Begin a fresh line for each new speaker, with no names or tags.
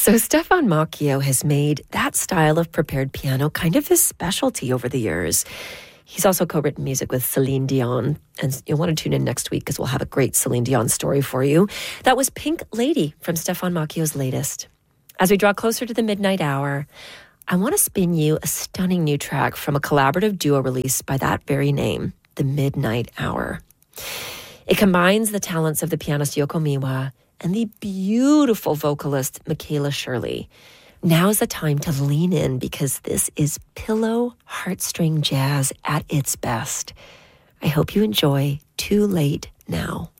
So Stefan Macchio has made that style of prepared piano kind of his specialty over the years. He's also co-written music with Celine Dion, and you'll want to tune in next week because we'll have a great Celine Dion story for you. That was Pink Lady from Stefan Macchio's latest. As we draw closer to the midnight hour, I want to spin you a stunning new track from a collaborative duo released by that very name, The Midnight Hour. It combines the talents of the pianist Yoko Miwa and the beautiful vocalist Michaela Shirley. Now's the time to lean in because this is pillow heartstring jazz at its best. I hope you enjoy Too Late Now.